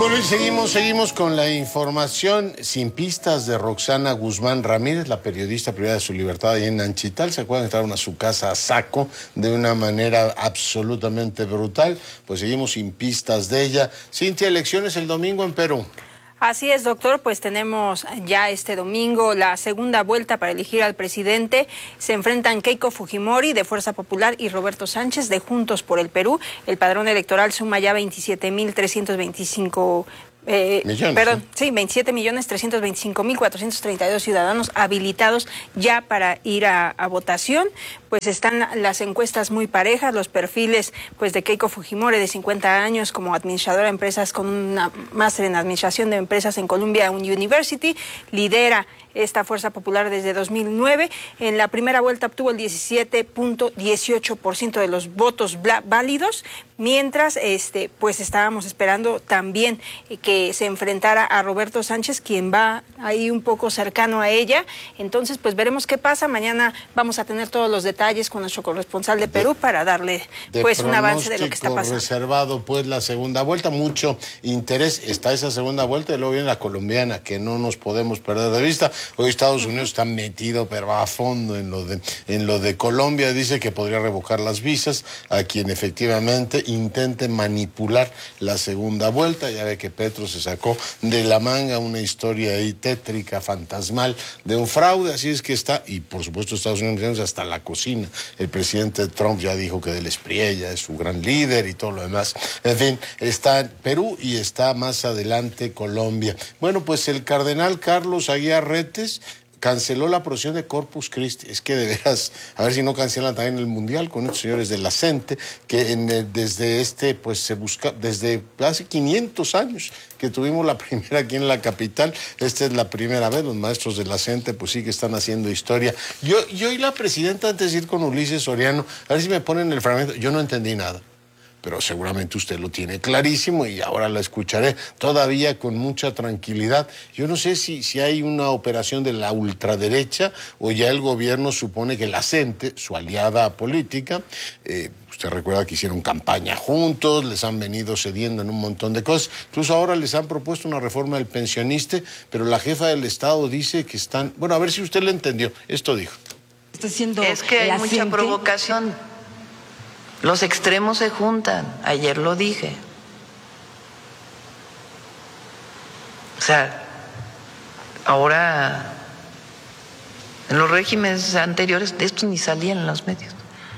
Bueno, y seguimos con la información sin pistas de Roxana Guzmán Ramírez, la periodista privada de su libertad ahí en Nanchital. ¿Se acuerdan? Entraron a su casa a saco de una manera absolutamente brutal. Pues seguimos sin pistas de ella. Cintia, elecciones el domingo en Perú. Así es, doctor, pues tenemos ya este domingo la segunda vuelta para elegir al presidente. Se enfrentan Keiko Fujimori de Fuerza Popular y Roberto Sánchez de Juntos por el Perú. El padrón electoral suma ya 27.325 27.325.432 ciudadanos habilitados ya para ir a votación. Pues están las encuestas muy parejas, los perfiles pues de Keiko Fujimori de 50 años como administradora de empresas con una máster en administración de empresas en Columbia University, lidera esta Fuerza Popular desde 2009. En la primera vuelta obtuvo el 17.18% de los votos válidos, mientras pues estábamos esperando también que se enfrentara a Roberto Sánchez, quien va ahí un poco cercano a ella. Entonces, pues veremos qué pasa. Mañana vamos a tener todos los detalles con nuestro corresponsal de Perú para darle pues un avance de lo que está pasando. Reservado pues la segunda vuelta, mucho interés. Está esa segunda vuelta y luego viene la colombiana, que no nos podemos perder de vista. Hoy Estados Unidos está metido, pero a fondo en lo de Colombia. Dice que podría revocar las visas a quien efectivamente intente manipular la segunda vuelta. Ya ve que Petro se sacó de la manga una historia ahí tétrica, fantasmal, de un fraude. Así es que está, y por supuesto Estados Unidos hasta la cocina. El presidente Trump ya dijo que del Espriella es su gran líder y todo lo demás. En fin, está Perú y está más adelante Colombia. Bueno, pues el cardenal Carlos Aguiar Retes canceló la procesión de Corpus Christi. Es que de veras, a ver si no cancelan también el Mundial con estos señores de la CENTE, que desde pues se busca, desde hace 500 años que tuvimos la primera aquí en la capital. Esta es la primera vez. Los maestros de la CENTE pues sí que están haciendo historia. Yo y la presidenta, antes de ir con Ulises Soriano, a ver si me ponen el fragmento. Yo no entendí nada, pero seguramente usted lo tiene clarísimo y ahora la escucharé todavía con mucha tranquilidad. Yo no sé si hay una operación de la ultraderecha o ya el gobierno supone que la CENTE, su aliada política, usted recuerda que hicieron campaña juntos, les han venido cediendo en un montón de cosas, incluso ahora les han propuesto una reforma del pensionista, pero la jefa del Estado dice que están... Bueno, a ver si usted le entendió. Esto dijo. Es que hay mucha provocación. Los extremos se juntan, ayer lo dije. O sea, ahora en los regímenes anteriores de esto ni salían en los medios.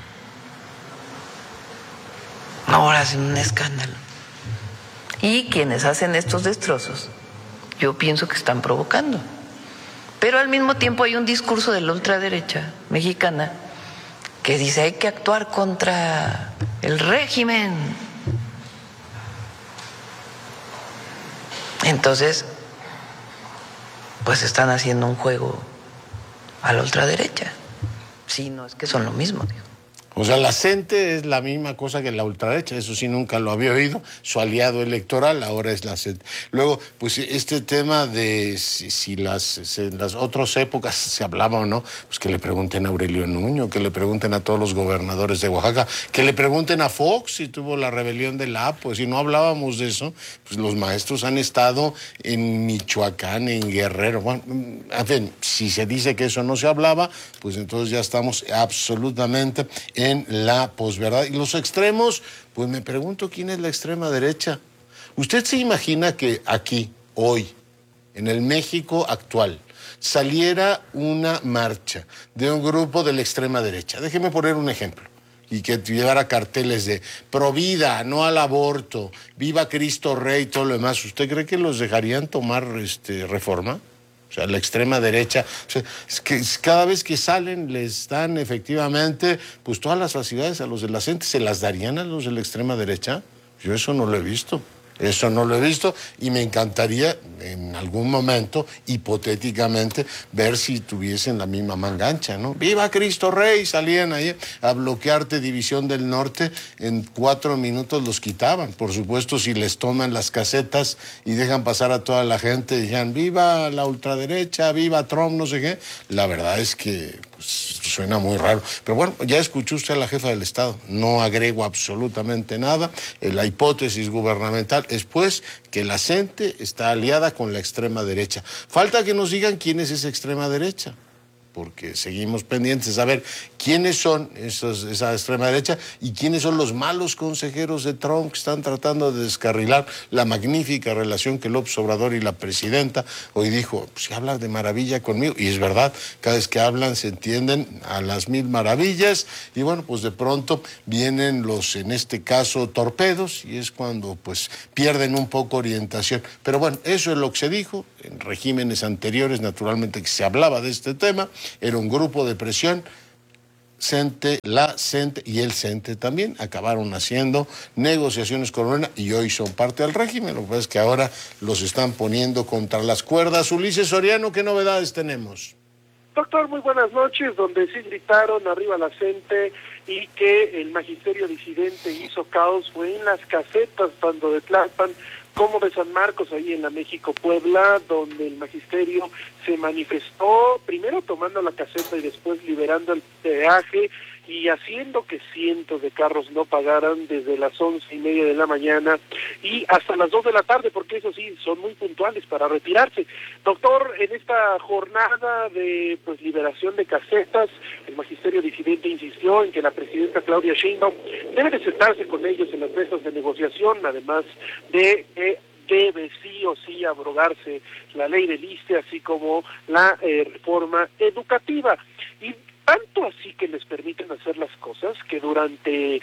Ahora hacen un escándalo. Y quienes hacen estos destrozos, yo pienso que están provocando. Pero al mismo tiempo hay un discurso de la ultraderecha mexicana que dice hay que actuar contra el régimen. Entonces, pues están haciendo un juego a la ultraderecha. Sí, no, es que son lo mismo, digo. O sea, la CENTE es la misma cosa que la ultraderecha, eso sí nunca lo había oído, su aliado electoral ahora es la CENTE. Luego, pues este tema de si en las otras épocas se hablaba o no, pues que le pregunten a Aurelio Nuño, que le pregunten a todos los gobernadores de Oaxaca, que le pregunten a Fox si tuvo la rebelión del Apo. Si no hablábamos de eso, pues los maestros han estado en Michoacán, en Guerrero. Bueno, en fin, si se dice que eso no se hablaba, pues entonces ya estamos absolutamente en la posverdad. Y los extremos, pues me pregunto quién es la extrema derecha. ¿Usted se imagina que aquí, hoy, en el México actual, saliera una marcha de un grupo de la extrema derecha? Déjeme poner un ejemplo. Y que llevara carteles de pro vida, no al aborto, viva Cristo Rey, todo lo demás. ¿Usted cree que los dejarían tomar reforma? O sea, la extrema derecha, o sea, es que cada vez que salen les dan efectivamente pues todas las facilidades a los de la CENTE. ¿Se las darían a los de la extrema derecha? Yo eso no lo he visto. Eso no lo he visto y me encantaría en algún momento, hipotéticamente, ver si tuviesen la misma manga ancha, ¿no? ¡Viva Cristo Rey! Salían ahí a bloquearte División del Norte, en 4 minutos los quitaban. Por supuesto, si les toman las casetas y dejan pasar a toda la gente, dijeran, ¡viva la ultraderecha! ¡Viva Trump! No sé qué. La verdad es que pues suena muy raro. Pero bueno, ya escuchó usted a la jefa del Estado. No agrego absolutamente nada. La hipótesis gubernamental es, pues, que la gente está aliada con la extrema derecha. Falta que nos digan quién es esa extrema derecha, porque seguimos pendientes de saber quiénes son esa extrema derecha y quiénes son los malos consejeros de Trump que están tratando de descarrilar la magnífica relación que López Obrador y la presidenta. Hoy dijo, pues habla de maravilla conmigo, y es verdad, cada vez que hablan se entienden a las mil maravillas, y bueno, pues de pronto vienen los, en este caso, torpedos, y es cuando pues pierden un poco orientación. Pero bueno, eso es lo que se dijo. En regímenes anteriores, naturalmente, que se hablaba de este tema, era un grupo de presión. CENTE, la CENTE y el CENTE también acabaron haciendo negociaciones con Morena y hoy son parte del régimen. Lo que pasa es que ahora los están poniendo contra las cuerdas. Ulises Soriano, ¿qué novedades tenemos? Doctor, muy buenas noches, donde sí gritaron arriba la CENTE y que el magisterio disidente hizo caos fue en las casetas tanto de Tlalpan como de San Marcos, ahí en la México-Puebla, donde el magisterio se manifestó, primero tomando la caseta y después liberando el peaje y haciendo que cientos de carros no pagaran desde las 11:30 de la mañana y hasta las 2 de la tarde, porque eso sí, son muy puntuales para retirarse. Doctor, en esta jornada de pues liberación de casetas, el magisterio disidente insistió en que la presidenta Claudia Sheinbaum debe de sentarse con ellos en las mesas de negociación, además de debe sí o sí abrogarse la ley del ISSSTE, así como la reforma educativa. Y tanto así que les permiten hacer las cosas, que durante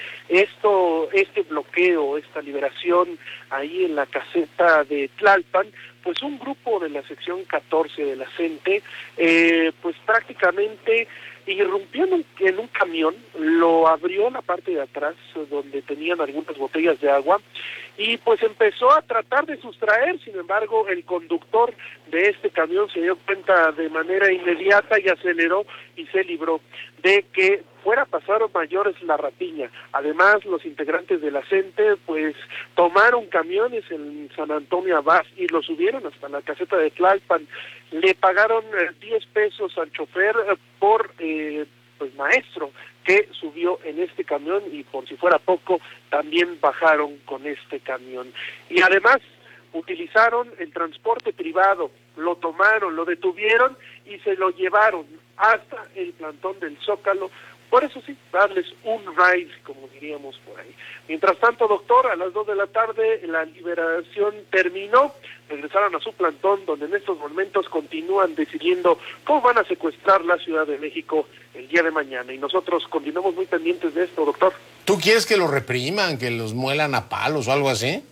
este bloqueo, esta liberación ahí en la caseta de Tlalpan, pues un grupo de la sección 14 de la CENTE, pues prácticamente irrumpió en un camión, lo abrió en la parte de atrás, donde tenían algunas botellas de agua, y pues empezó a tratar de sustraer. Sin embargo, el conductor de este camión se dio cuenta de manera inmediata y aceleró y se libró de que fuera a pasar mayores la rapiña. Además, los integrantes de la CENTE pues tomaron camiones en San Antonio Abad y lo subieron hasta la caseta de Tlalpan. Le pagaron 10 pesos al chofer por pues maestro que subió en este camión, y por si fuera poco, también bajaron con este camión. Y además utilizaron el transporte privado, lo tomaron, lo detuvieron y se lo llevaron hasta el plantón del Zócalo. Por eso sí, darles un ride, como diríamos por ahí. Mientras tanto, doctor, a las 2 de la tarde la liberación terminó, regresaron a su plantón, donde en estos momentos continúan decidiendo cómo van a secuestrar la Ciudad de México el día de mañana. Y nosotros continuamos muy pendientes de esto, doctor. ¿Tú quieres que los repriman, que los muelan a palos o algo así?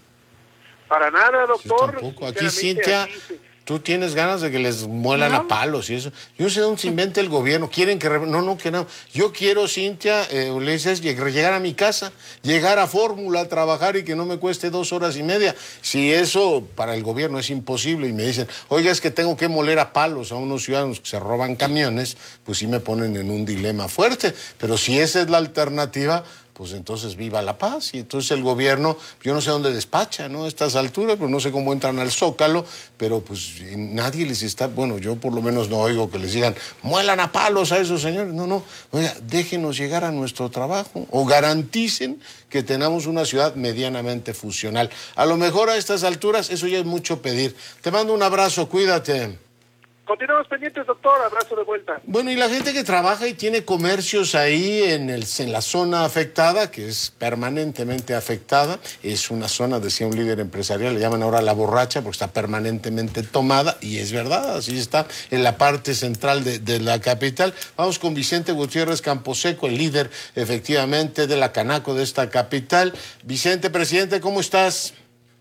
Para nada, doctor. Yo tampoco. Aquí, Cintia, tú tienes ganas de que les muelan a palos y eso. Yo no sé dónde se inventa el gobierno. Quieren que... No, que no. Yo quiero, Cintia, Ulises, llegar a mi casa, llegar a Fórmula, trabajar y que no me cueste 2 horas y media. Si eso para el gobierno es imposible y me dicen, oiga, es que tengo que moler a palos a unos ciudadanos que se roban camiones, pues sí me ponen en un dilema fuerte. Pero si esa es la alternativa, pues entonces viva la paz. Y entonces el gobierno, yo no sé dónde despacha, ¿no? A estas alturas, pues no sé cómo entran al Zócalo, pero pues nadie les está, bueno, yo por lo menos no oigo que les digan, muelan a palos a esos señores. No, oiga, déjenos llegar a nuestro trabajo o garanticen que tengamos una ciudad medianamente funcional. A lo mejor a estas alturas eso ya es mucho pedir. Te mando un abrazo, cuídate. Continuamos pendientes, doctor. Abrazo de vuelta. Bueno, y la gente que trabaja y tiene comercios ahí en la zona afectada, que es permanentemente afectada, es una zona, decía un líder empresarial, le llaman ahora la borracha, porque está permanentemente tomada, y es verdad, así está en la parte central de la capital. Vamos con Vicente Gutiérrez Camposeco, el líder, efectivamente, de la Canaco de esta capital. Vicente, presidente, ¿cómo estás?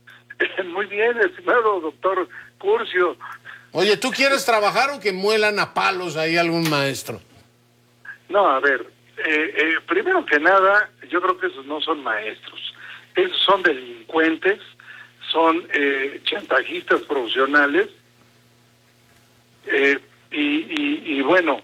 Muy bien, estimado doctor Curcio. Oye, ¿tú quieres trabajar o que muelan a palos ahí algún maestro? No, a ver, primero que nada, yo creo que esos no son maestros. Esos son delincuentes, son chantajistas profesionales. Y bueno,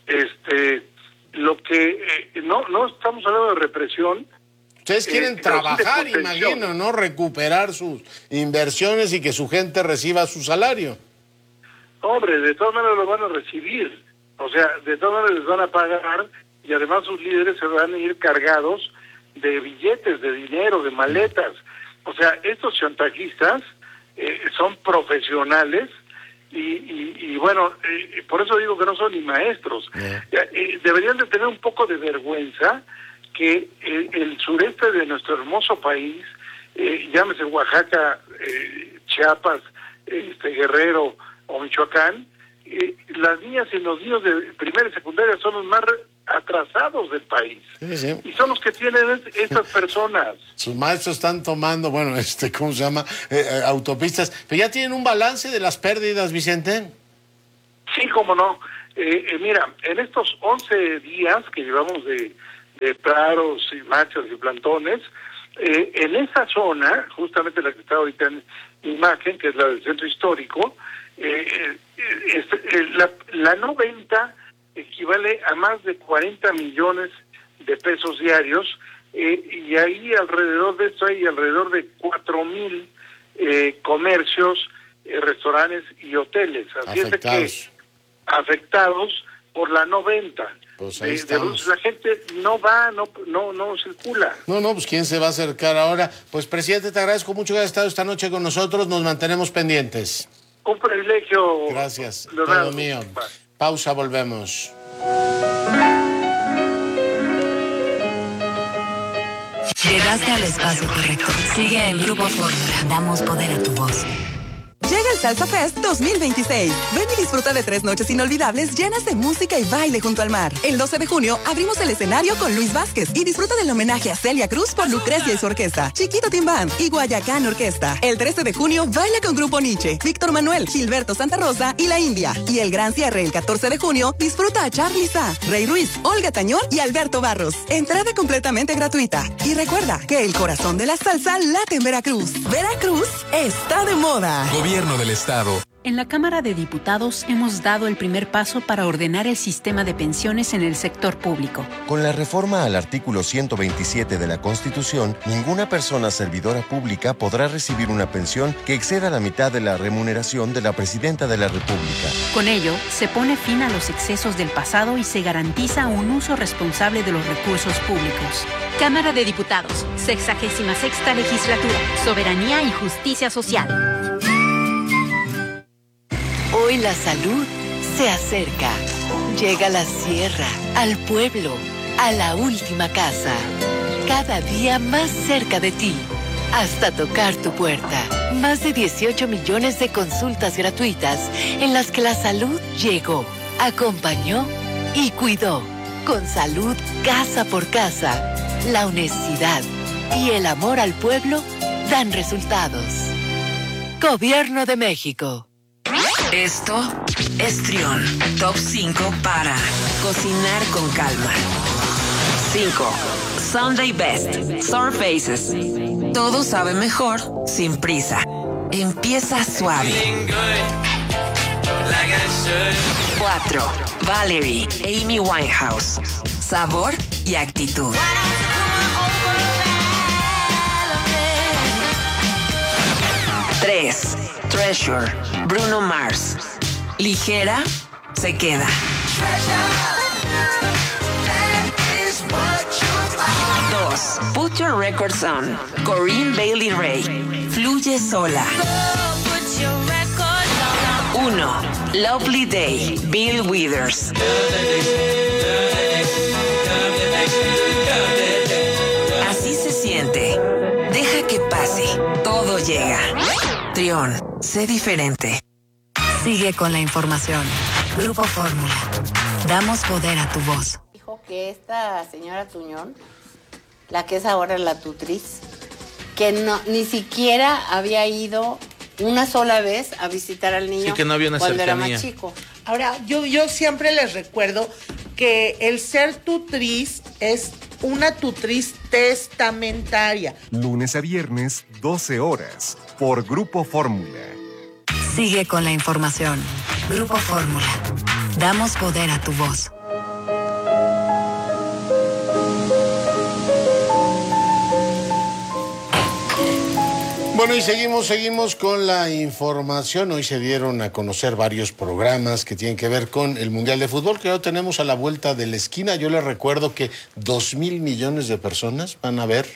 lo que no estamos hablando de represión. Ustedes quieren trabajar, imagino, ¿no? Recuperar sus inversiones y que su gente reciba su salario. Hombre, de todas maneras lo van a recibir. O sea, de todas les van a pagar y además sus líderes se van a ir cargados de billetes, de dinero, de maletas. O sea, estos chantajistas son profesionales y bueno, por eso digo que no son ni maestros. Deberían de tener un poco de vergüenza que el sureste de nuestro hermoso país, llámese Oaxaca, Chiapas, Guerrero o Michoacán, las niñas y los niños de primaria y secundaria son los más atrasados del país. Sí. Y son los que tienen estas personas. Sus maestros están tomando, bueno, ¿cómo se llama? Autopistas. ¿Pero ya tienen un balance de las pérdidas, Vicente? Sí, cómo no. Mira, en estos 11 días que llevamos de paros y marchas y plantones, en esa zona, justamente la que está ahorita en imagen, que es la del centro histórico, la no venta equivale a más de 40 millones de pesos diarios, y ahí alrededor de esto hay alrededor de 4,000 comercios, restaurantes y hoteles. Así es de que afectados por la no venta. Pues ahí estamos. La gente no va, no circula. No, pues ¿quién se va a acercar ahora? Pues, presidente, te agradezco mucho que hayas estado esta noche con nosotros, nos mantenemos pendientes. Un privilegio. Gracias, Leonardo. todo mío. Pausa, volvemos. Llegaste al espacio correcto. Sigue en Grupo Fórmula. Damos poder a tu voz. Llega el Salsa Fest 2026. Ven y disfruta de 3 noches inolvidables llenas de música y baile junto al mar. El 12 de junio abrimos el escenario con Luis Vázquez y disfruta del homenaje a Celia Cruz por Lucrecia y su orquesta, Chiquito Team Band y Guayacán Orquesta. El 13 de junio baila con Grupo Nietzsche, Víctor Manuel, Gilberto Santa Rosa y La India. Y el gran cierre el 14 de junio disfruta a Charly Sa, Rey Ruiz, Olga Tañón y Alberto Barros. Entrada completamente gratuita. Y recuerda que el corazón de la salsa late en Veracruz. Veracruz está de moda. Gobierno del Estado. En la Cámara de Diputados hemos dado el primer paso para ordenar el sistema de pensiones en el sector público. Con la reforma al artículo 127 de la Constitución, ninguna persona servidora pública podrá recibir una pensión que exceda la mitad de la remuneración de la Presidenta de la República. Con ello, se pone fin a los excesos del pasado y se garantiza un uso responsable de los recursos públicos. Cámara de Diputados, 66ª Legislatura, Soberanía y Justicia Social. Hoy la salud se acerca. Llega a la sierra, al pueblo, a la última casa. Cada día más cerca de ti, hasta tocar tu puerta. Más de 18 millones de consultas gratuitas en las que la salud llegó, acompañó y cuidó. Con salud casa por casa, la honestidad y el amor al pueblo dan resultados. Gobierno de México. Esto es Trión, Top 5 para cocinar con calma. 5. Sunday Best, Surfaces. Todo sabe mejor sin prisa. Empieza suave. 4. Valerie, Amy Winehouse. Sabor y actitud. 3. Treasure, Bruno Mars. Ligera, se queda. 2. Put Your Records On, Corinne Bailey Rae. Fluye sola. 1. Lovely Day, Bill Withers. Así se siente. Deja que pase. Todo llega. Trión, sé diferente. Sigue con la información. Grupo Fórmula. Damos poder a tu voz. Dijo que esta señora Tuñón, la que es ahora la tutriz, que no, ni siquiera había ido una sola vez a visitar al niño, sí, que no había una cuando cercanía. Era más chico. Ahora, yo siempre les recuerdo que el ser tutriz es una tutriz testamentaria. Lunes a viernes, 12 horas, por Grupo Fórmula. Sigue con la información. Grupo Fórmula. Damos poder a tu voz. Bueno, y seguimos con la información. Hoy se dieron a conocer varios programas que tienen que ver con el Mundial de Fútbol, que ya tenemos a la vuelta de la esquina. Yo les recuerdo que 2,000 millones de personas van a ver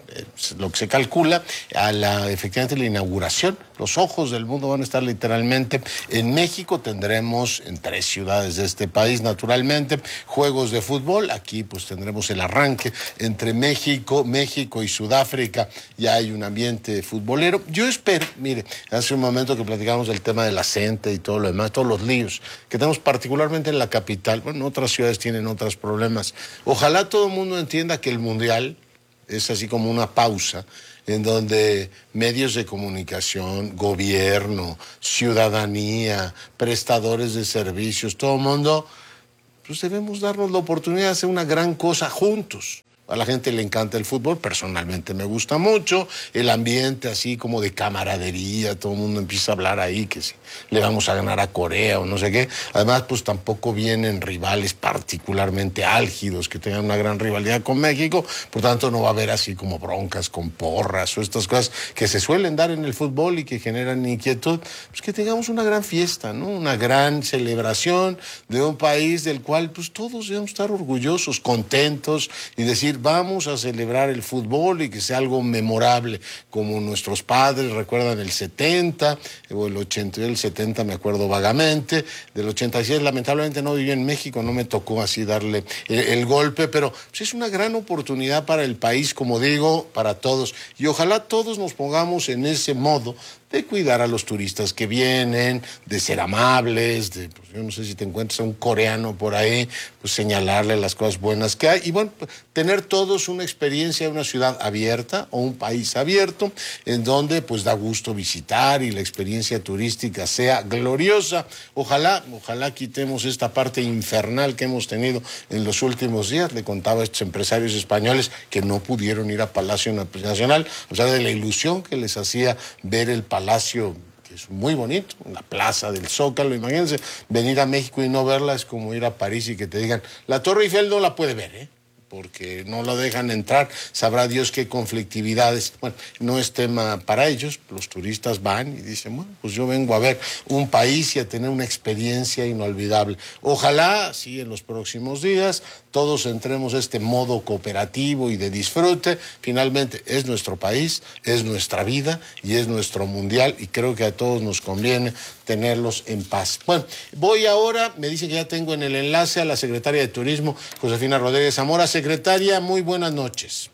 lo que se calcula efectivamente la inauguración. Los ojos del mundo van a estar literalmente en México. Tendremos en 3 ciudades de este país, naturalmente, juegos de fútbol. Aquí pues tendremos el arranque entre México y Sudáfrica. Ya hay un ambiente futbolero. Yo espero, mire, hace un momento que platicamos del tema de la gente y todo lo demás, todos los líos que tenemos particularmente en la capital. Bueno, otras ciudades tienen otros problemas. Ojalá todo el mundo entienda que el Mundial es así como una pausa en donde medios de comunicación, gobierno, ciudadanía, prestadores de servicios, todo el mundo, pues debemos darnos la oportunidad de hacer una gran cosa juntos. A la gente le encanta el fútbol, personalmente me gusta mucho, el ambiente así como de camaradería, todo el mundo empieza a hablar ahí que si le vamos a ganar a Corea o no sé qué. Además, pues tampoco vienen rivales particularmente álgidos que tengan una gran rivalidad con México, por tanto no va a haber así como broncas con porras o estas cosas que se suelen dar en el fútbol y que generan inquietud. Pues que tengamos una gran fiesta, ¿no? Una gran celebración de un país del cual pues todos debemos estar orgullosos, contentos y decir, vamos a celebrar el fútbol y que sea algo memorable, como nuestros padres recuerdan el 70 o el 80, el 70 me acuerdo vagamente, del 86 lamentablemente no viví en México, no me tocó así darle el golpe, pero pues es una gran oportunidad para el país, como digo, para todos, y ojalá todos nos pongamos en ese modo de cuidar a los turistas que vienen, de ser amables, de, pues yo no sé si te encuentras a un coreano por ahí, pues señalarle las cosas buenas que hay, y bueno, tener todos una experiencia de una ciudad abierta o un país abierto, en donde pues da gusto visitar y la experiencia turística sea gloriosa. Ojalá quitemos esta parte infernal que hemos tenido en los últimos días. Le contaba a estos empresarios españoles que no pudieron ir a Palacio Nacional, o sea, de la ilusión que les hacía ver el Palacio, que es muy bonito, la plaza del Zócalo. Imagínense, venir a México y no verla es como ir a París y que te digan, la Torre Eiffel no la puede ver, porque no la dejan entrar, sabrá Dios qué conflictividades. Bueno, no es tema para ellos, los turistas van y dicen, bueno, pues yo vengo a ver un país y a tener una experiencia inolvidable. Ojalá, sí, en los próximos días, todos entremos a este modo cooperativo y de disfrute. Finalmente, es nuestro país, es nuestra vida y es nuestro mundial, y creo que a todos nos conviene tenerlos en paz. Bueno, voy ahora, me dicen que ya tengo en el enlace a la secretaria de Turismo, Josefina Rodríguez Zamora. Secretaria, muy buenas noches.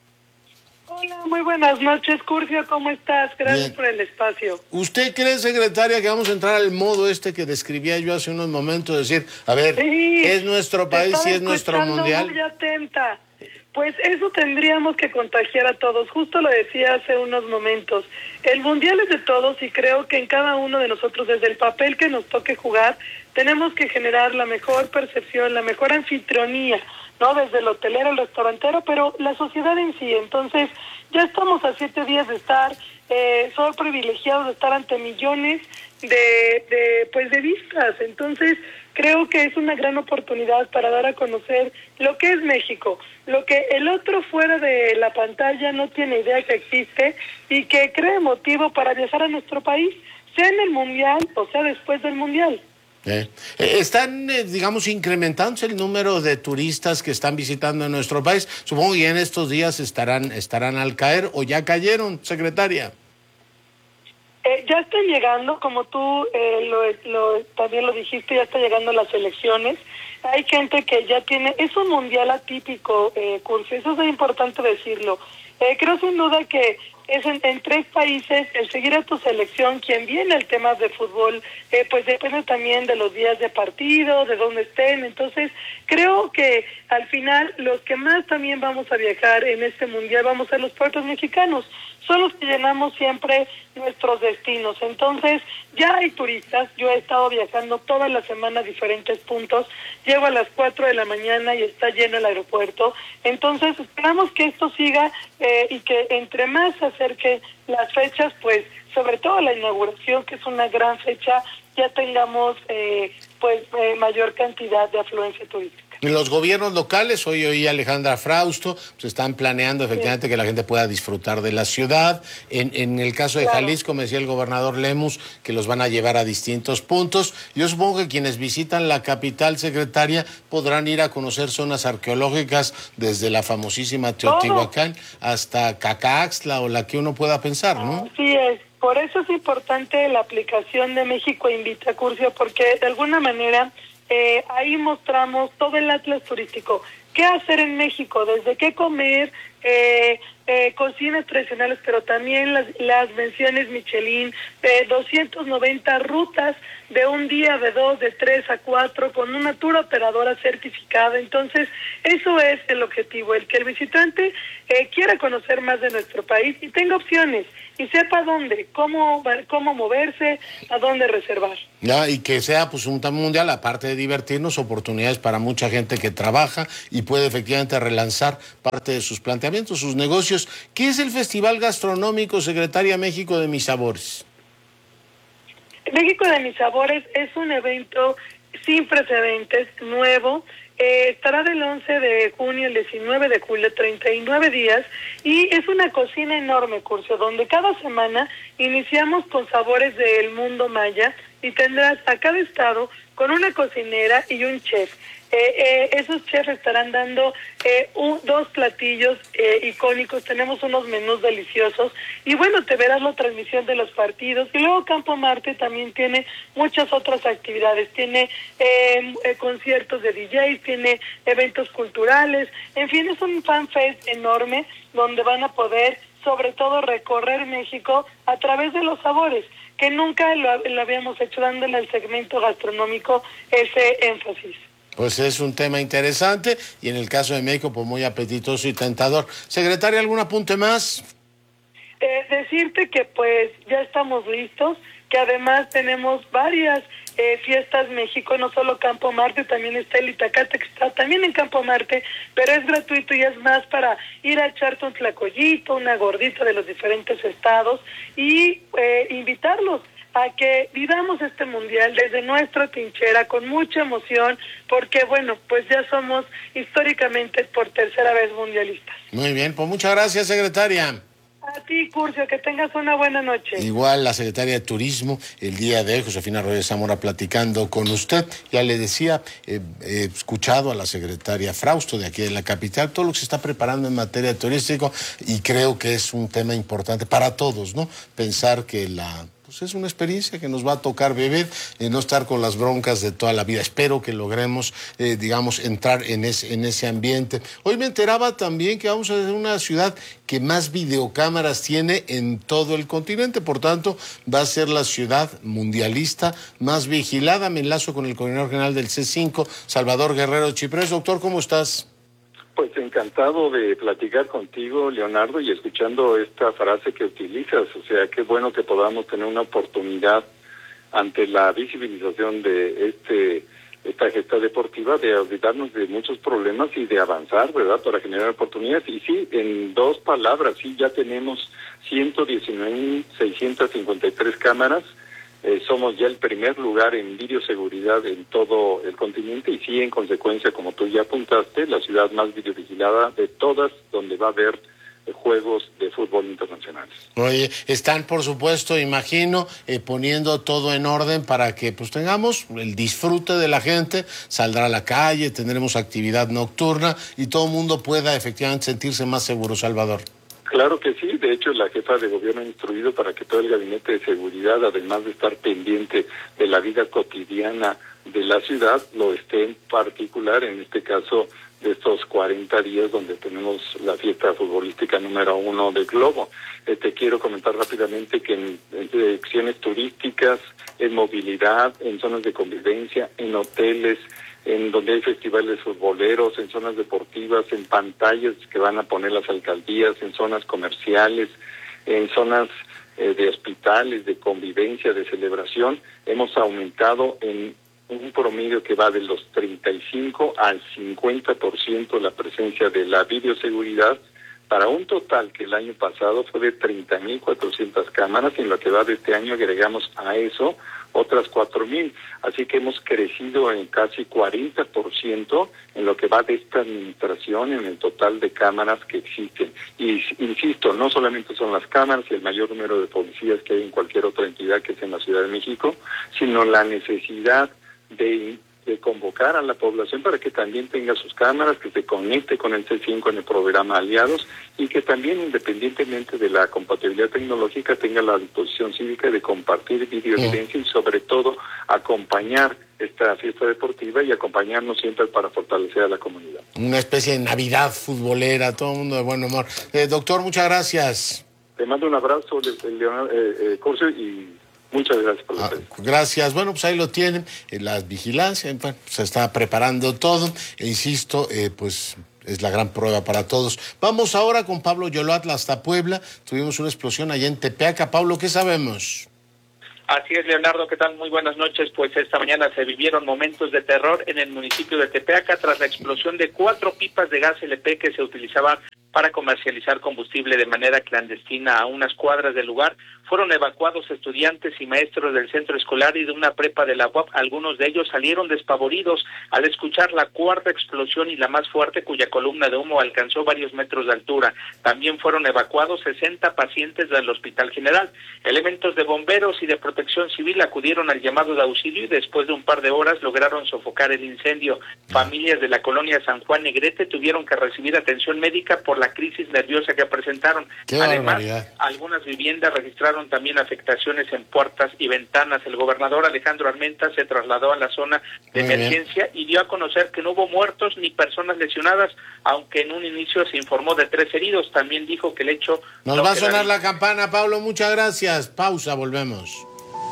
Hola, muy buenas noches, Curcio, ¿cómo estás? Gracias por el espacio. ¿Usted cree, secretaria, que vamos a entrar al modo que describía yo hace unos momentos, decir, a ver, sí, es nuestro país y es nuestro mundial? Muy atenta. Pues eso tendríamos que contagiar a todos. Justo lo decía hace unos momentos. El mundial es de todos y creo que en cada uno de nosotros, desde el papel que nos toque jugar, tenemos que generar la mejor percepción, la mejor anfitrionía, ¿no? Desde el hotelero, el restaurantero, pero la sociedad en sí. Entonces, ya estamos a 7 días de estar, son privilegiados de estar ante millones de vistas. Entonces, creo que es una gran oportunidad para dar a conocer lo que es México, lo que el otro fuera de la pantalla no tiene idea que existe y que cree motivo para viajar a nuestro país, sea en el Mundial o sea después del Mundial. Están, digamos, incrementándose el número de turistas que están visitando nuestro país. Supongo que en estos días estarán al caer o ya cayeron, secretaria. Ya están llegando, como tú también lo dijiste, ya están llegando las elecciones. Hay gente que ya tiene, es un mundial atípico, Curcio, eso es importante decirlo. Creo sin duda que es en 3 países el seguir a tu selección, quien viene el tema de fútbol, pues depende también de los días de partido, de dónde estén. Entonces, creo que al final los que más también vamos a viajar en este mundial vamos a ser los puertos mexicanos. Son los que llenamos siempre nuestros destinos. Entonces, ya hay turistas. Yo he estado viajando toda la semana a diferentes puntos. Llego a las 4 de la mañana y está lleno el aeropuerto. Entonces, esperamos que esto siga y que entre más se acerque las fechas, pues, sobre todo la inauguración, que es una gran fecha, ya tengamos mayor cantidad de afluencia turística. Los gobiernos locales, hoy oí a Alejandra Frausto, pues están planeando efectivamente que la gente pueda disfrutar de la ciudad. En el caso de Jalisco, me decía el gobernador Lemus que los van a llevar a distintos puntos. Yo supongo que quienes visitan la capital, secretaria, podrán ir a conocer zonas arqueológicas desde la famosísima Teotihuacán hasta Cacaxtla o la que uno pueda pensar, ¿no? Así es. Por eso es importante la aplicación de México Invita, Curcio, porque de alguna manera ahí mostramos todo el atlas turístico. ¿Qué hacer en México? Desde qué comer, cocinas tradicionales, pero también las menciones Michelin, 290 rutas de un día, de 2, de 3 a 4, con una tour operadora certificada. Entonces, eso es el objetivo, el que el visitante quiera conocer más de nuestro país y tenga opciones y sepa dónde, cómo moverse, a dónde reservar. Ya, y que sea pues un tema mundial, aparte de divertirnos, oportunidades para mucha gente que trabaja y puede efectivamente relanzar parte de sus planteamientos, sus negocios. ¿Qué es el Festival Gastronómico, secretaria, México de Mis Sabores? México de Mis Sabores es un evento sin precedentes, nuevo. Estará del 11 de junio al 19 de julio, 39 días, y es una cocina enorme, Curcio, donde cada semana iniciamos con sabores del mundo maya y tendrás a cada estado con una cocinera y un chef. Esos chefs estarán dando 2 platillos icónicos, tenemos unos menús deliciosos y bueno, te verás la transmisión de los partidos. Y luego Campo Marte también tiene muchas otras actividades, tiene conciertos de DJs, tiene eventos culturales, en fin, es un fan fest enorme donde van a poder sobre todo recorrer México a través de los sabores, que nunca lo habíamos hecho, dándole al segmento gastronómico ese énfasis. Pues es un tema interesante y en el caso de México, pues muy apetitoso y tentador. Secretaria, ¿algún apunte más? Decirte que pues ya estamos listos, que además tenemos varias fiestas México, no solo Campo Marte, también está el Itacate, que está también en Campo Marte, pero es gratuito y es más para ir a echarte un tlacoyito, una gordita de los diferentes estados y invitarlos a que vivamos este mundial desde nuestra trinchera con mucha emoción, porque bueno, pues ya somos históricamente por tercera vez mundialistas. Muy bien, pues muchas gracias, secretaria. A ti, Curcio, que tengas una buena noche. Igual la secretaria de Turismo, el día de hoy, Josefina Rodríguez Zamora, platicando con usted. Ya le decía, he escuchado a la secretaria Frausto de aquí de la capital, todo lo que se está preparando en materia turística y creo que es un tema importante para todos, ¿no? Pensar que es una experiencia que nos va a tocar vivir y no estar con las broncas de toda la vida. Espero que logremos, entrar en ese ambiente. Hoy me enteraba también que vamos a ser una ciudad que más videocámaras tiene en todo el continente. Por tanto, va a ser la ciudad mundialista más vigilada. Me enlazo con el coordinador general del C5, Salvador Guerrero Chiprés. Doctor, ¿cómo estás? Pues encantado de platicar contigo, Leonardo, y escuchando esta frase que utilizas. O sea, qué bueno que podamos tener una oportunidad ante la visibilización de esta gesta deportiva de olvidarnos de muchos problemas y de avanzar, ¿verdad?, para generar oportunidades. Y sí, en 2 palabras, sí, ya tenemos 119.653 cámaras. Somos ya el primer lugar en videoseguridad en todo el continente y sí, en consecuencia, como tú ya apuntaste, la ciudad más videovigilada de todas, donde va a haber juegos de fútbol internacionales. Oye, están por supuesto, imagino, poniendo todo en orden para que pues tengamos el disfrute de la gente, saldrá a la calle, tendremos actividad nocturna y todo el mundo pueda efectivamente sentirse más seguro, Salvador. Claro que sí, de hecho la jefa de gobierno ha instruido para que todo el gabinete de seguridad, además de estar pendiente de la vida cotidiana de la ciudad, lo esté en particular, en este caso, de estos 40 días donde tenemos la fiesta futbolística número 1 del globo. Te quiero comentar rápidamente que en direcciones turísticas, en movilidad, en zonas de convivencia, en hoteles, en donde hay festivales futboleros, en zonas deportivas, en pantallas que van a poner las alcaldías, en zonas comerciales, en zonas de hospitales, de convivencia, de celebración, hemos aumentado en un promedio que va de los 35 al 50% la presencia de la videoseguridad, para un total que el año pasado fue de 30.400 cámaras, y en lo que va de este año agregamos a eso otras 4,000. Así que hemos crecido en casi 40% en lo que va de esta administración, en el total de cámaras que existen. Y insisto, no solamente son las cámaras y el mayor número de policías que hay en cualquier otra entidad que sea en la Ciudad de México, sino la necesidad de convocar a la población para que también tenga sus cámaras, que se conecte con el C5 en el programa Aliados y que también, independientemente de la compatibilidad tecnológica, tenga la disposición cívica de compartir videoevidencia y sobre todo acompañar esta fiesta deportiva y acompañarnos siempre para fortalecer a la comunidad. Una especie de Navidad futbolera, todo el mundo de buen humor. Doctor, muchas gracias. Te mando un abrazo, Leonardo Corcio, y muchas gracias por la presencia. Gracias. Bueno, pues ahí lo tienen. Las vigilancias, bueno, se está preparando todo. E insisto, pues es la gran prueba para todos. Vamos ahora con Pablo Yolotla hasta Puebla. Tuvimos una explosión allá en Tepeaca. Pablo, ¿qué sabemos? Así es, Leonardo, ¿qué tal? Muy buenas noches. Pues esta mañana se vivieron momentos de terror en el municipio de Tepeaca tras la explosión de 4 pipas de gas LP que se utilizaban para comercializar combustible de manera clandestina a unas cuadras del lugar. Fueron evacuados estudiantes y maestros del centro escolar y de una prepa de la UAP. Algunos de ellos salieron despavoridos al escuchar la cuarta explosión y la más fuerte, cuya columna de humo alcanzó varios metros de altura. También fueron evacuados 60 pacientes del Hospital General. Elementos de bomberos y de protección civil acudieron al llamado de auxilio y después de un par de horas lograron sofocar el incendio. Familias de la colonia San Juan Negrete tuvieron que recibir atención médica por la crisis nerviosa que presentaron. Además, algunas viviendas registraron también afectaciones en puertas y ventanas. El gobernador Alejandro Armenta se trasladó a la zona de emergencia y dio a conocer que no hubo muertos ni personas lesionadas, aunque en un inicio se informó de 3 heridos. También dijo que el hecho... Nos va a sonar la campana, Pablo, muchas gracias. Pausa, volvemos.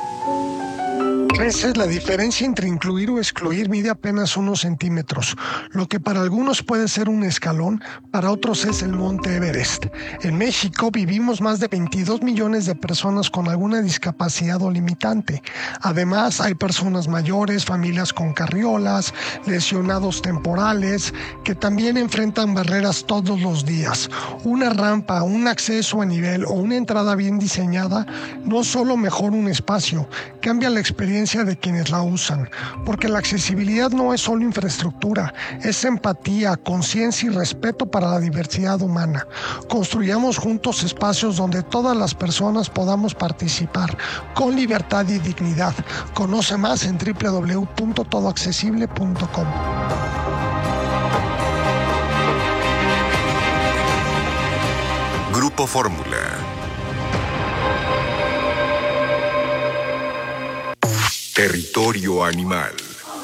Esa es la diferencia entre incluir o excluir, mide apenas unos centímetros. Lo que para algunos puede ser un escalón, para otros es el Monte Everest. En México vivimos más de 22 millones de personas con alguna discapacidad o limitante. Además, hay personas mayores, familias con carriolas, lesionados temporales, que también enfrentan barreras todos los días. Una rampa, un acceso a nivel o una entrada bien diseñada no solo mejora un espacio, cambia la experiencia de quienes la usan, porque la accesibilidad no es solo infraestructura, es empatía, conciencia y respeto para la diversidad humana. Construyamos juntos espacios donde todas las personas podamos participar con libertad y dignidad. Conoce más en www.todoaccesible.com. Grupo Fórmula. Territorio animal.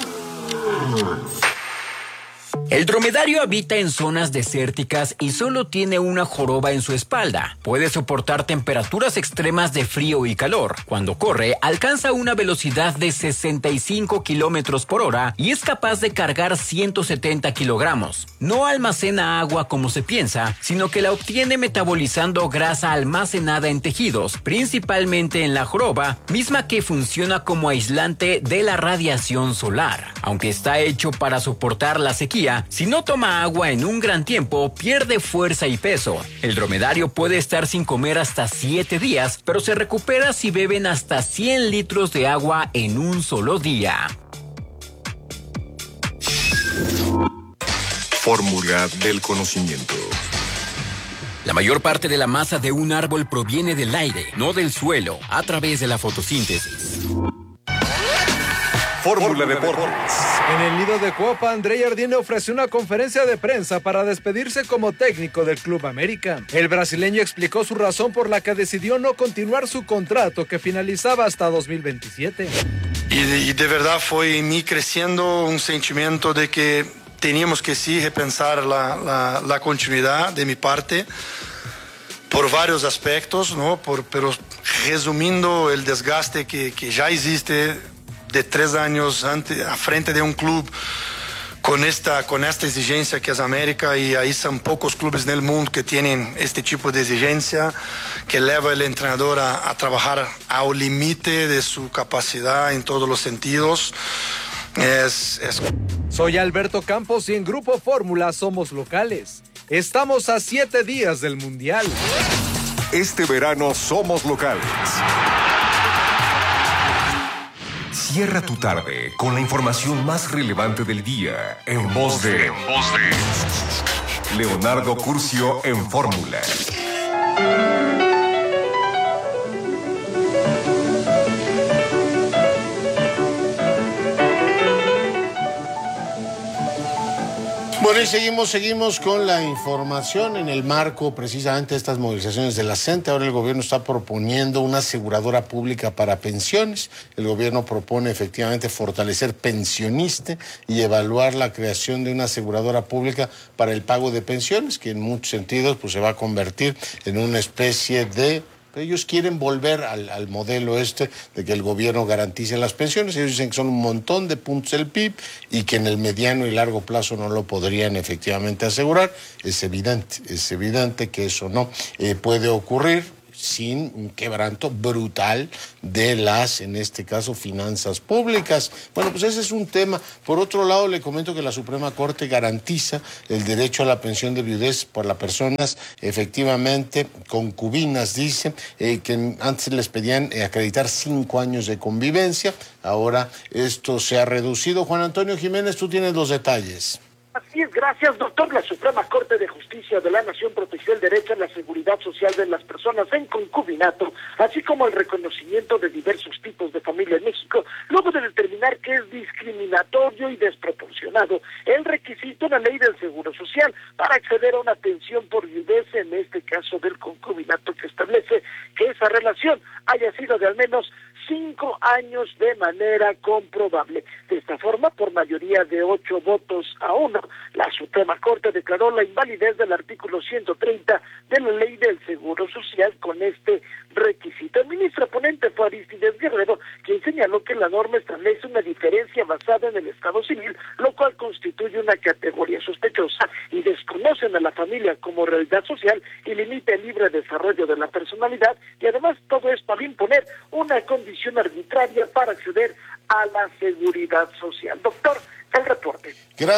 El dromedario habita en zonas desérticas y solo tiene una joroba en su espalda. Puede soportar temperaturas extremas de frío y calor. Cuando corre, alcanza una velocidad de 65 kilómetros por hora y es capaz de cargar 170 kilogramos. No almacena agua como se piensa, sino que la obtiene metabolizando grasa almacenada en tejidos, principalmente en la joroba, misma que funciona como aislante de la radiación solar. Aunque está hecho para soportar la sequía, si no toma agua en un gran tiempo, pierde fuerza y peso. El dromedario puede estar sin comer hasta 7 días, pero se recupera si beben hasta 100 litros de agua en un solo día. Fórmula del conocimiento. La mayor parte de la masa de un árbol proviene del aire, no del suelo, a través de la fotosíntesis. Fórmula Deportes. En el nido de Cuapa, André Jardine ofreció una conferencia de prensa para despedirse como técnico del Club América. El brasileño explicó su razón por la que decidió no continuar su contrato que finalizaba hasta 2027. Y de verdad fue en mí creciendo un sentimiento de que teníamos que sí repensar la continuidad de mi parte por varios aspectos, ¿no? Pero resumiendo el desgaste que ya existe de 3 años a frente de un club con esta exigencia que es América, y ahí son pocos clubes en el mundo que tienen este tipo de exigencia que lleva al entrenador a trabajar al límite de su capacidad en todos los sentidos. Soy Alberto Campos y en Grupo Fórmula somos locales. Estamos a 7 días del Mundial. Este verano somos locales. Cierra tu tarde con la información más relevante del día en voz de Leonardo Curcio en Fórmula. Bueno, y seguimos con la información en el marco precisamente de estas movilizaciones de la CENTE. Ahora el gobierno está proponiendo una aseguradora pública para pensiones. El gobierno propone efectivamente fortalecer Pensioniste y evaluar la creación de una aseguradora pública para el pago de pensiones, que en muchos sentidos pues se va a convertir en una especie de... Ellos quieren volver al modelo de que el gobierno garantice las pensiones. Ellos dicen que son un montón de puntos del PIB y que en el mediano y largo plazo no lo podrían efectivamente asegurar. Es evidente que eso no puede ocurrir sin un quebranto brutal de las, en este caso, finanzas públicas. Bueno, pues ese es un tema. Por otro lado, le comento que la Suprema Corte garantiza el derecho a la pensión de viudez por las personas efectivamente concubinas. Dice que antes les pedían acreditar 5 años de convivencia. Ahora esto se ha reducido. Juan Antonio Jiménez, tú tienes los detalles. Así es, gracias, doctor. La Suprema Corte de Justicia de la Nación protegió el derecho a la seguridad social de las personas en concubinato, así como el reconocimiento de diversos tipos de familia en México, luego de determinar que es discriminatorio y desproporcionado el requisito en la ley del Seguro Social para acceder a una pensión por viudez, en este caso del concubinato, que establece que esa relación haya sido de al menos 5 años de manera comprobable. De esta forma, por mayoría de 8 votos a 1, la Suprema Corte declaró la invalidez del artículo 130 de la Ley del Seguro Social con este requisito. El ministro ponente fue Arístides Guerrero, quien señaló que la norma establece una diferencia basada en el estado civil, lo cual constituye una categoría sospechosa y desconocen a la familia como realidad social y limita el libre desarrollo de la personalidad, y además todo esto al imponer una condición arbitraria para acceder a la seguridad social. Doctor, el reporte.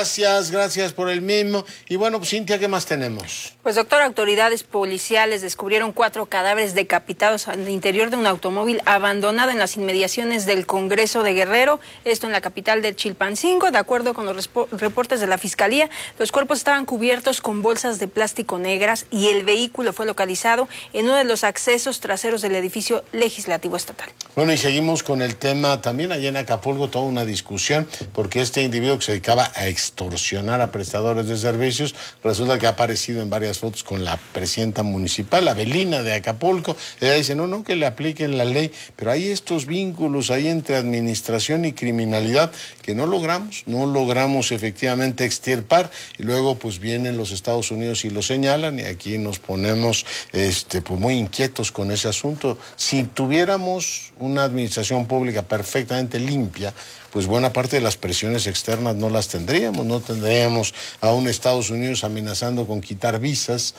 Gracias por el mismo. Y bueno, pues Cintia, ¿qué más tenemos? Pues doctor, autoridades policiales descubrieron 4 cadáveres decapitados al interior de un automóvil abandonado en las inmediaciones del Congreso de Guerrero, esto en la capital de Chilpancingo. De acuerdo con los reportes de la Fiscalía, los cuerpos estaban cubiertos con bolsas de plástico negras y el vehículo fue localizado en uno de los accesos traseros del edificio legislativo estatal. Bueno, y seguimos con el tema también allá en Acapulco, toda una discusión, porque este individuo que se dedicaba a extorsionar a prestadores de servicios, resulta que ha aparecido en varias fotos con la presidenta municipal, Avelina de Acapulco. Ella dice, no, que le apliquen la ley, pero hay estos vínculos ahí entre administración y criminalidad que no logramos efectivamente extirpar, y luego pues vienen los Estados Unidos y lo señalan, y aquí nos ponemos pues muy inquietos con ese asunto. Si tuviéramos una administración pública perfectamente limpia, pues buena parte de las presiones externas no las tendríamos, no tendríamos a un Estados Unidos amenazando con quitar visas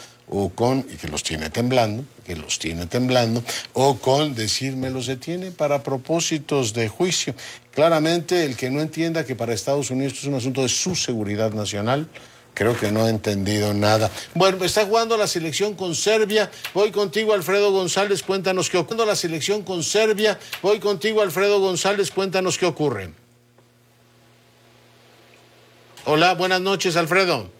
y que los tiene temblando, o con decir me los detiene para propósitos de juicio. Claramente el que no entienda que para Estados Unidos esto es un asunto de su seguridad nacional, creo que no ha entendido nada. Bueno, está jugando la selección con Serbia. Voy contigo, Alfredo González, cuéntanos qué ocurre. La selección con Serbia. Voy contigo, Alfredo González, cuéntanos qué ocurre. Hola, buenas noches, Alfredo.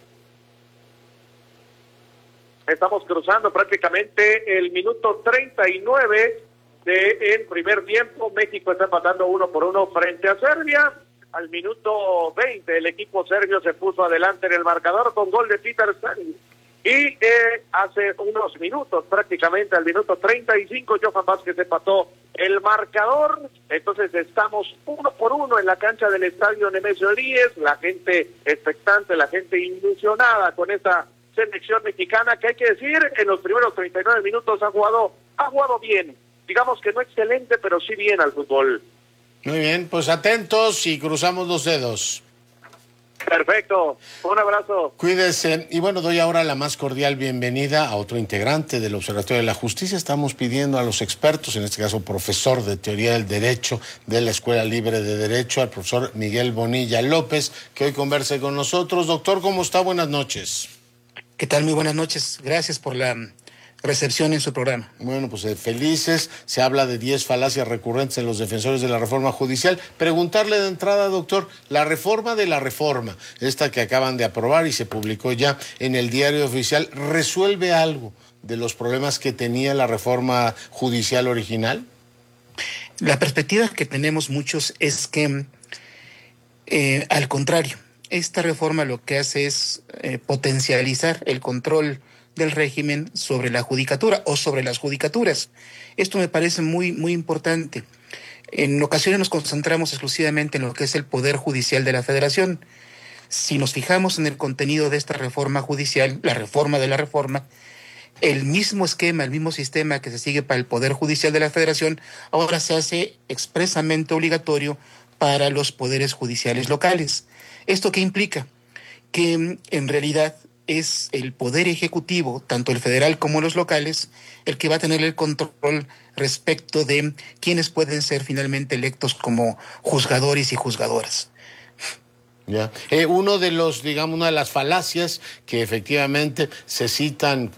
Estamos cruzando prácticamente el minuto 39 del primer tiempo. México está empatando 1-1 frente a Serbia. Al minuto 20 el equipo serbio se puso adelante en el marcador con gol de Peter Stan. Y hace unos minutos, prácticamente al minuto 35, Johan Vázquez empató el marcador. Entonces estamos 1-1 en la cancha del estadio Nemesio Díez. La gente expectante, la gente ilusionada con esta selección mexicana, que hay que decir, en los primeros 39 minutos ha jugado bien. Digamos que no excelente, pero sí bien al fútbol. Muy bien, pues atentos y cruzamos los dedos. Perfecto, un abrazo. Cuídese. Y bueno, doy ahora la más cordial bienvenida a otro integrante del Observatorio de la Justicia. Estamos pidiendo a los expertos, en este caso profesor de Teoría del Derecho de la Escuela Libre de Derecho, al profesor Miguel Bonilla López, que hoy converse con nosotros. Doctor, ¿cómo está? Buenas noches. ¿Qué tal? Muy buenas noches. Gracias por la recepción en su programa. Bueno, pues felices. Se habla de 10 falacias recurrentes en los defensores de la reforma judicial. Preguntarle de entrada, doctor, la reforma de la reforma, esta que acaban de aprobar y se publicó ya en el Diario Oficial, ¿resuelve algo de los problemas que tenía la reforma judicial original? La perspectiva que tenemos muchos es que, al contrario, esta reforma lo que hace es potencializar el control del régimen sobre la judicatura o sobre las judicaturas. Esto me parece muy, muy importante. En ocasiones nos concentramos exclusivamente en lo que es el Poder Judicial de la Federación. Si nos fijamos en el contenido de esta reforma judicial, la reforma de la reforma, el mismo esquema, el mismo sistema que se sigue para el Poder Judicial de la Federación, ahora se hace expresamente obligatorio para los poderes judiciales locales. ¿Esto qué implica? Que en realidad es el Poder Ejecutivo, tanto el federal como los locales, el que va a tener el control respecto de quiénes pueden ser finalmente electos como juzgadores y juzgadoras. Ya. Uno de los, digamos, una de las falacias que efectivamente se citan